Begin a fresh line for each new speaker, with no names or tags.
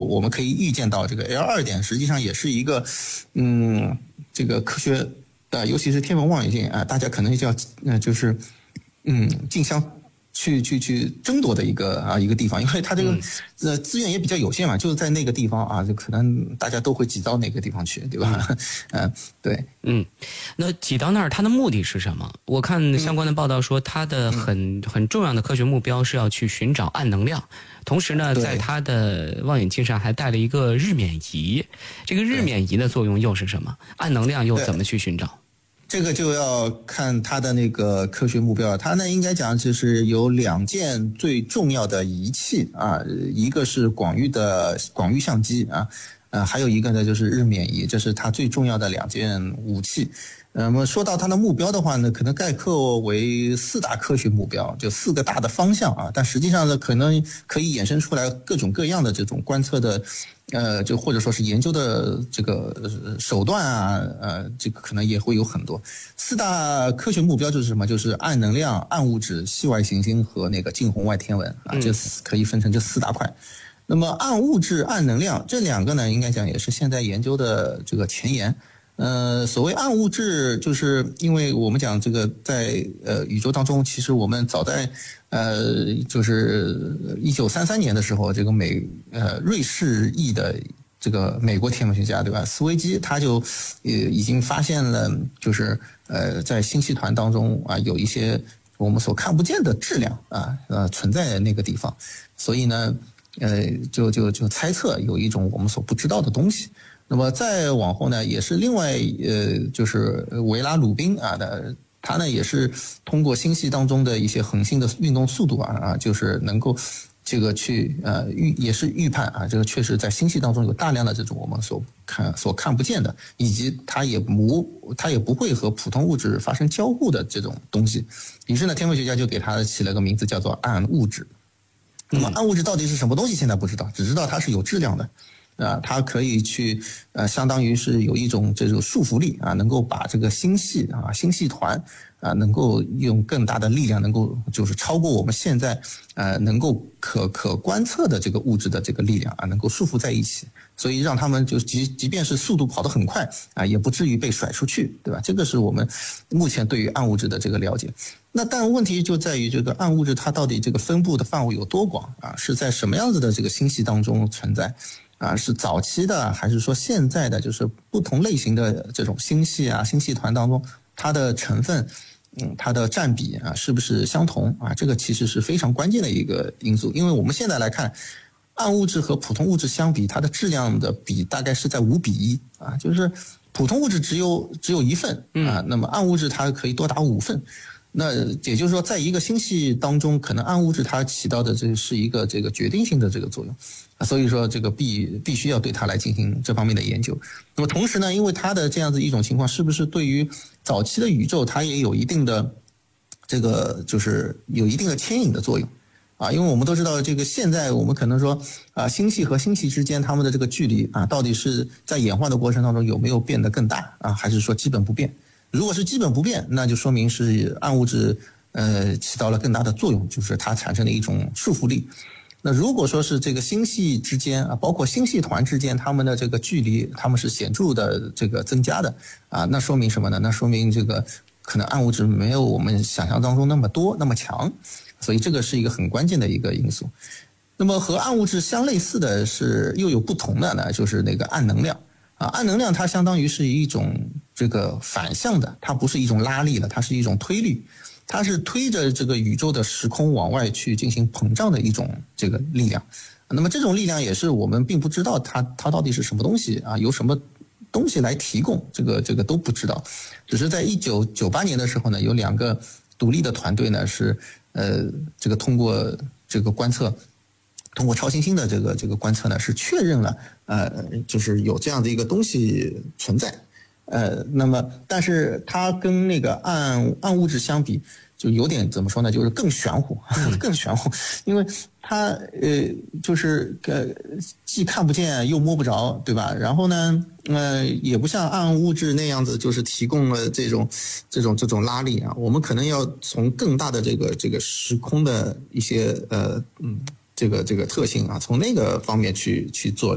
我们可以预见到这个 L2 点实际上也是一个这个科学尤其是天文望远镜大家可能就要就是竞相去争夺的一个地方，因为它这个资源也比较有限嘛，就是在那个地方啊，就可能大家都会挤到那个地方去，对吧？对，
那挤到那儿，它的目的是什么？我看相关的报道说，它的很重要的科学目标是要去寻找暗能量，同时呢，在它的望远镜上还带了一个日冕仪。这个日冕仪的作用又是什么？暗能量又怎么去寻找？
这个就要看它的那个科学目标，它呢应该讲就是有2件最重要的仪器啊，一个是广域相机还有一个呢就是日冕仪，这是它最重要的2件武器。那么说到它的目标的话呢，可能概括为4大科学目标，就4个大的方向啊，但实际上呢，可能可以衍生出来各种各样的这种观测的就或者说是研究的这个手段这个可能也会有很多。4大科学目标就是什么？就是暗能量、暗物质、系外行星和那个近红外天文这可以分成这4大块。那么暗物质、暗能量这2个呢，应该讲也是现在研究的这个前沿。所谓暗物质，就是因为我们讲这个在宇宙当中，其实我们早在就是1933年的时候，这个瑞士裔的这个美国天文学家，对吧？斯维基他就已经发现了，就是在星系团当中有一些我们所看不见的质量存在那个地方，所以呢就猜测有一种我们所不知道的东西。那么再往后呢，也是另外就是维拉鲁宾他呢也是通过星系当中的一些恒星的运动速度就是能够这个去也是预判这个确实在星系当中有大量的这种我们所看不见的，以及它也不会和普通物质发生交互的这种东西。于是呢，天文学家就给它起了个名字叫做暗物质。那么暗物质到底是什么东西，现在不知道，只知道它是有质量的。它可以去相当于是有一种这种束缚力能够把这个星系团能够用更大的力量，能够就是超过我们现在能够可观测的这个物质的这个力量能够束缚在一起，所以让他们就即便是速度跑得很快也不至于被甩出去，对吧？这个是我们目前对于暗物质的这个了解。那但问题就在于这个暗物质它到底这个分布的范围有多广是在什么样子的这个星系当中存在是早期的还是说现在的，就是不同类型的这种星系星系团当中它的成分它的占比是不是相同这个其实是非常关键的一个因素。因为我们现在来看暗物质和普通物质相比，它的质量的比大概是在5:1就是普通物质只有1份那么暗物质它可以多达5份。那也就是说，在一个星系当中，可能暗物质它起到的这是一个这个决定性的这个作用所以说这个必须要对它来进行这方面的研究。那么同时呢，因为它的这样子一种情况，是不是对于早期的宇宙它也有一定的这个就是有一定的牵引的作用因为我们都知道这个现在我们可能说星系和星系之间它们的这个距离到底是在演化的过程当中有没有变得更大还是说基本不变？如果是基本不变，那就说明是暗物质起到了更大的作用，就是它产生了一种束缚力。那如果说是这个星系之间包括星系团之间，它们的这个距离它们是显著的这个增加的那说明什么呢？那说明这个可能暗物质没有我们想象当中那么多那么强，所以这个是一个很关键的一个因素。那么和暗物质相类似的是又有不同的呢，就是那个暗能量暗能量它相当于是一种这个反向的，它不是一种拉力了，它是一种推力，它是推着这个宇宙的时空往外去进行膨胀的一种这个力量。那么这种力量也是我们并不知道它到底是什么东西由什么东西来提供，这个都不知道。只是在1998年的时候呢，有2个独立的团队呢是这个通过这个观测，通过超新星的这个观测呢，是确认了就是有这样的一个东西存在。那么但是它跟那个暗物质相比，就有点怎么说呢，就是更玄乎更玄乎，因为它就是既看不见又摸不着，对吧？然后呢也不像暗物质那样子就是提供了这种拉力我们可能要从更大的这个时空的一些这个特性从那个方面去做